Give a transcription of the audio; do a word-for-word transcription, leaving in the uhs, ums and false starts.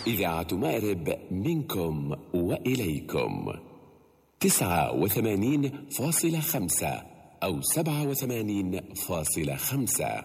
إذاعة مأرب منكم وإليكم تسعة وثمانين فاصلة خمسة أو سبعة وثمانين فاصلة خمسة.